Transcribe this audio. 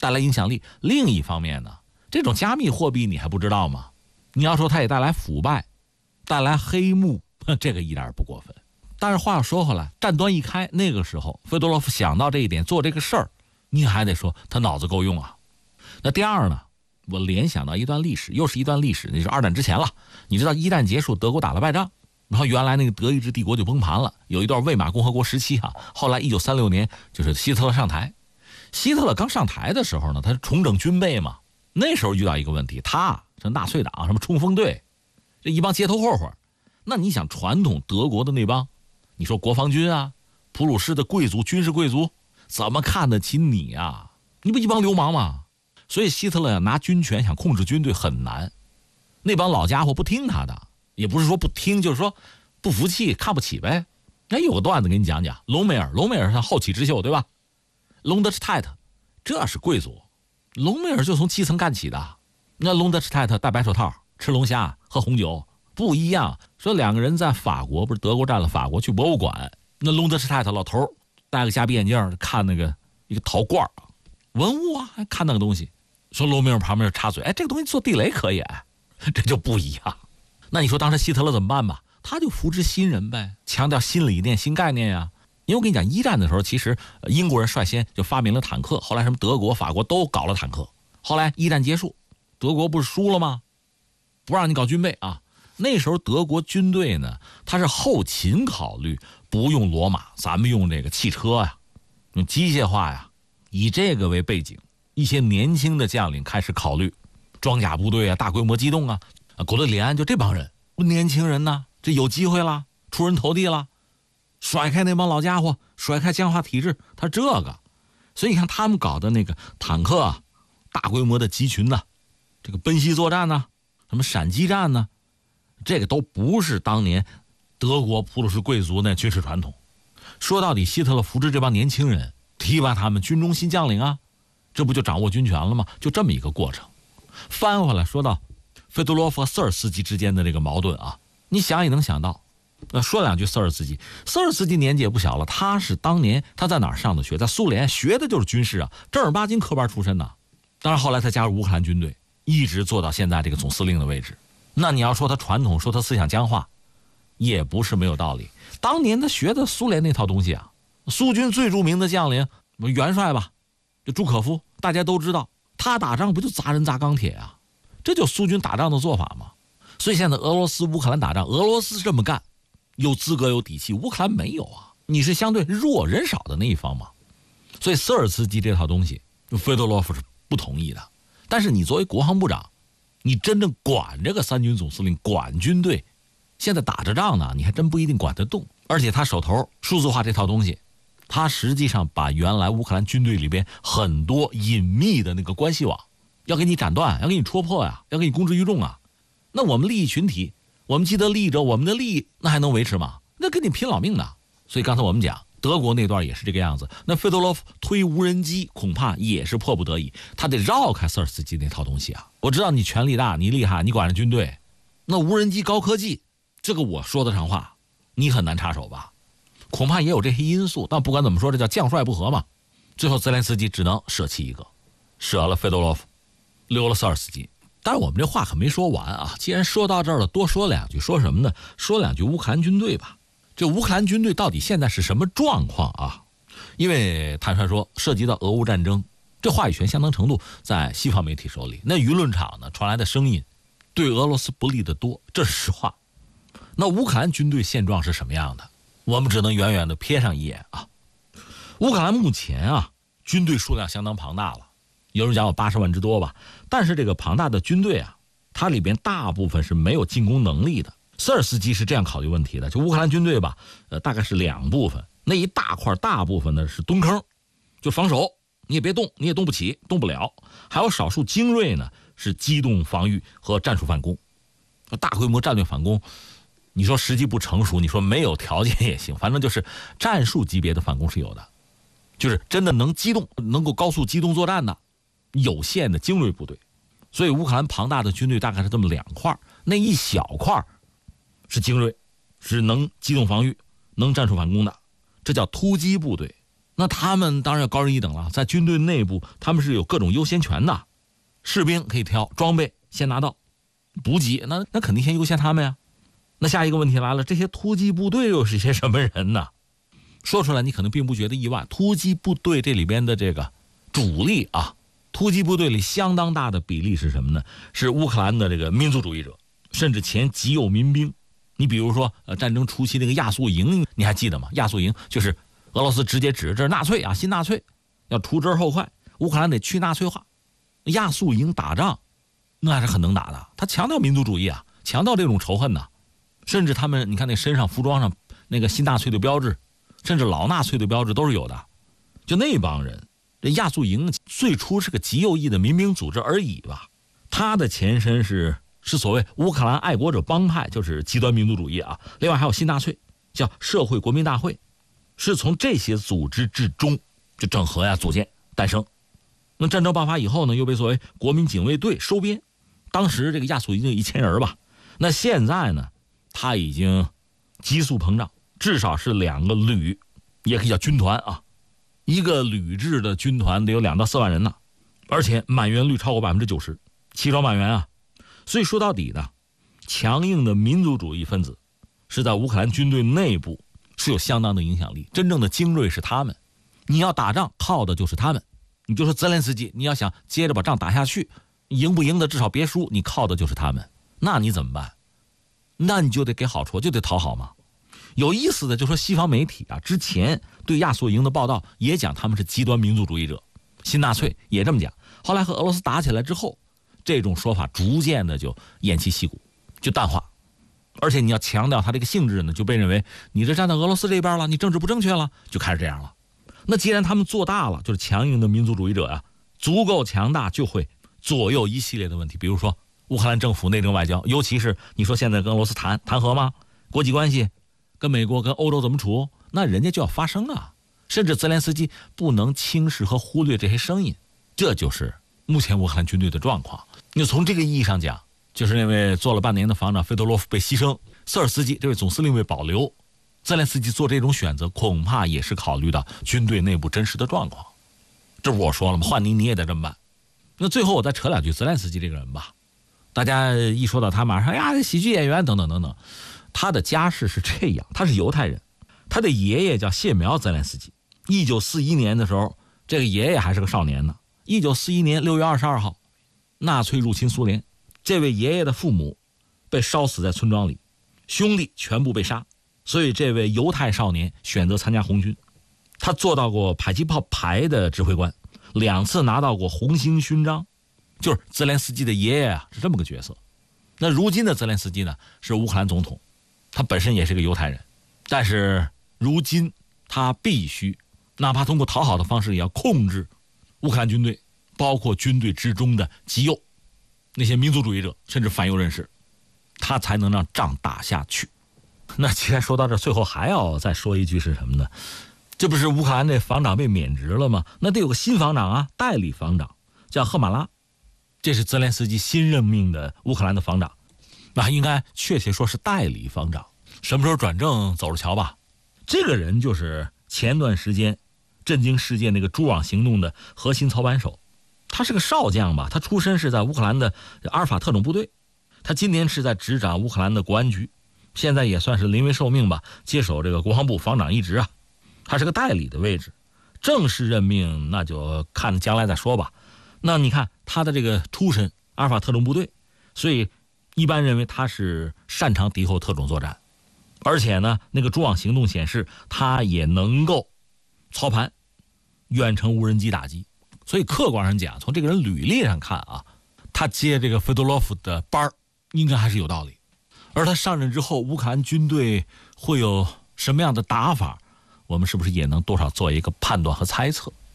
带来影响力。另一方面呢，这种加密货币你还不知道吗？你要说它也带来腐败，带来黑幕，这个一点也不过分。但是话又说回来，战端一开，那个时候费多罗夫想到这一点，做这个事儿，你还得说他脑子够用啊。那第二呢，我联想到一段历史，又是一段历史，那是二战之前了。你知道一战结束，德国打了败仗，然后原来那个德意志帝国就崩盘了，有一段魏玛共和国时期啊。后来1936年就是希特勒上台，希特勒刚上台的时候呢，他是重整军备嘛。那时候遇到一个问题，他是纳粹党什么冲锋队，这一帮街头混混。那你想传统德国的那帮，你说国防军啊，普鲁士的贵族军事贵族，怎么看得起你啊？你不一帮流氓吗？所以希特勒拿军权想控制军队很难。那帮老家伙不听他的，也不是说不听，就是说不服气，看不起呗。那有个段子给你讲讲，隆美尔是他后起之秀，对吧？隆德施泰特，这是贵族，隆美尔就从基层干起的。那隆德施泰特戴白手套，吃龙虾，喝红酒，不一样。说两个人在法国，不是德国占了法国，去博物馆，那隆德施泰特老头戴个瞎逼眼镜，看那个一个陶罐，文物啊，还看那个东西。说隆美尔旁边插嘴，哎，这个东西做地雷可以，这就不一样。那你说当时希特勒怎么办吧？他就扶植新人呗，强调新理念、新概念呀。因为我跟你讲，一战的时候，其实英国人率先就发明了坦克，后来什么德国、法国都搞了坦克。后来一战结束，德国不是输了吗？不让你搞军备啊。那时候德国军队呢，它是后勤考虑，不用骡马，咱们用这个汽车呀，用机械化呀，以这个为背景，一些年轻的将领开始考虑装甲部队啊，大规模机动啊。古德里安就这帮人，年轻人呢，这有机会了，出人头地了，甩开那帮老家伙，甩开僵化体制，他这个，所以你看他们搞的那个坦克啊，大规模的集群呢，这个奔袭作战呢，什么闪击战呢，这个都不是当年德国普鲁士贵族那军事传统。说到底，希特勒扶植这帮年轻人，提拔他们军中新将领啊，这不就掌握军权了吗？就这么一个过程。翻回来说到费多罗夫和瑟尔斯基之间的这个矛盾啊，你想也能想到。说两句瑟尔斯基。瑟尔斯基年纪也不小了，他是当年他在哪儿上的学？在苏联学的就是军事啊，正儿八经科班出身的。当然后来他加入乌克兰军队，一直做到现在这个总司令的位置。那你要说他传统，说他思想僵化，也不是没有道理。当年他学的苏联那套东西啊，苏军最著名的将领元帅吧，就朱可夫，大家都知道，他打仗不就砸人砸钢铁啊？这就苏军打仗的做法嘛。所以现在俄罗斯乌克兰打仗，俄罗斯这么干有资格有底气，乌克兰没有啊，你是相对弱人少的那一方嘛。所以瑟尔斯基这套东西费多罗夫是不同意的。但是你作为国防部长，你真正管这个三军总司令，管军队，现在打着仗呢，你还真不一定管得动。而且他手头数字化这套东西，他实际上把原来乌克兰军队里边很多隐秘的那个关系网要给你斩断，要给你戳破呀，要给你公之于众啊。那我们利益群体，我们既得利益者，我们的利益那还能维持吗？那跟你拼老命的。所以刚才我们讲德国那段也是这个样子，那费多罗夫推无人机恐怕也是迫不得已，他得绕开瑟尔斯基那套东西啊。我知道你权力大，你厉害，你管着军队，那无人机高科技，这个我说得上话，你很难插手吧？恐怕也有这些因素，但不管怎么说，这叫将帅不和嘛。最后泽连斯基只能舍弃一个，舍了费多罗夫，留了瑟尔斯基。但是我们这话可没说完啊！既然说到这儿了，多说两句。说什么呢？说两句乌克兰军队吧。这乌克兰军队到底现在是什么状况啊？因为坦率说，涉及到俄乌战争，这话语权相当程度在西方媒体手里。那舆论场呢，传来的声音对俄罗斯不利的多，这是实话。那乌克兰军队现状是什么样的？我们只能远远的瞥上一眼啊。乌克兰目前啊，军队数量相当庞大了。有人讲有80万之多吧，但是这个庞大的军队啊，它里边大部分是没有进攻能力的。瑟尔斯基是这样考虑问题的，就乌克兰军队吧，大概是两部分，那一大块大部分呢是蹲坑，就防守，你也别动，你也动不起，动不了。还有少数精锐呢是机动防御和战术反攻，大规模战略反攻，你说时机不成熟，你说没有条件也行，反正就是战术级别的反攻是有的，就是真的能机动，能够高速机动作战的。有限的精锐部队，所以乌克兰庞大的军队大概是这么两块，那一小块是精锐，是能机动防御、能战术反攻的，这叫突击部队。 那他们当然要高人一等了，在军队内部他们是有各种优先权的，士兵可以挑，装备先拿到，补给那肯定先优先他们呀。那下一个问题来了，这些突击部队又是些什么人呢？说出来你可能并不觉得意外，突击部队这里边的这个主力啊，突击部队里相当大的比例是什么呢？是乌克兰的这个民族主义者，甚至前极右民兵。你比如说战争初期那个亚速营，你还记得吗？亚速营就是俄罗斯直接指这是纳粹啊，新纳粹，要除之而后快，乌克兰得去纳粹化。亚速营打仗那还是很能打的，他强调民族主义啊，强调这种仇恨呐，甚至他们你看那身上服装上那个新纳粹的标志，甚至老纳粹的标志都是有的。就那帮人，这亚速营最初是个极右翼的民兵组织而已吧，它的前身是所谓乌克兰爱国者帮派，就是极端民族主义啊。另外还有新纳粹，叫社会国民大会，是从这些组织之中就整合呀、组建诞生。那战争爆发以后呢，又被作为国民警卫队收编。当时这个亚速营1000人吧，那现在呢，它已经急速膨胀，至少是2个旅，也可以叫军团啊。一个旅制的军团得有2到4万人呢，而且满员率超过90%，齐装满员啊。所以说到底呢，强硬的民族主义分子是在乌克兰军队内部是有相当的影响力，真正的精锐是他们。你要打仗靠的就是他们，你就说泽连斯基，你要想接着把仗打下去，赢不赢的至少别输，你靠的就是他们。那你怎么办？那你就得给好处，就得讨好嘛。有意思的就说西方媒体啊，之前对亚速营的报道也讲他们是极端民族主义者，新纳粹也这么讲。后来和俄罗斯打起来之后，这种说法逐渐的就偃旗息鼓，就淡化。而且你要强调它这个性质呢，就被认为你这站在俄罗斯这边了，你政治不正确了，就开始这样了。那既然他们做大了，就是强硬的民族主义者啊，足够强大，就会左右一系列的问题。比如说乌克兰政府内政外交，尤其是你说现在跟俄罗斯谈和吗？国际关系跟美国跟欧洲怎么处？那人家就要发声啊。甚至泽连斯基不能轻视和忽略这些声音，这就是目前乌克兰军队的状况。你从这个意义上讲，就是那位做了半年的防长费多洛夫被牺牲，瑟尔斯基这位总司令被保留，泽连斯基做这种选择恐怕也是考虑到军队内部真实的状况。这不我说了吗？换你也得这么办。那最后我再扯2句泽连斯基这个人吧，大家一说到他马上呀，喜剧演员等等等等。他的家世是这样，他是犹太人，他的爷爷叫谢苗泽连斯基。1941年的时候，这个爷爷还是个少年呢。1941年6月22号，纳粹入侵苏联，这位爷爷的父母被烧死在村庄里，兄弟全部被杀，所以这位犹太少年选择参加红军。他做到过迫击炮排的指挥官，2次拿到过红星勋章，就是泽连斯基的爷爷啊，是这么个角色。那如今的泽连斯基呢，是乌克兰总统，他本身也是个犹太人，但是如今他必须哪怕通过讨好的方式也要控制乌克兰军队，包括军队之中的极右那些民族主义者甚至反右人士，他才能让仗打下去。那既然说到这，最后还要再说一句是什么呢？这不是乌克兰这防长被免职了吗？那得有个新防长啊，代理防长叫赫马拉，这是泽连斯基新任命的乌克兰的防长，那应该确切说是代理防长，什么时候转正走着瞧吧。这个人就是前段时间震惊世界那个蛛网行动的核心操盘手，他是个少将吧，他出身是在乌克兰的阿尔法特种部队，他今年是在执掌乌克兰的国安局，现在也算是临危受命吧，接手这个国防部防长一职啊。他是个代理的位置，正式任命那就看将来再说吧。那你看他的这个出身阿尔法特种部队，所以一般认为他是擅长敌后特种作战，而且呢那个蛛网行动显示他也能够操盘远程无人机打击。所以客观上讲，从这个人履历上看啊，他接这个费多洛夫的班应该还是有道理。而他上任之后，乌克兰军队会有什么样的打法，我们是不是也能多少做一个判断和猜测？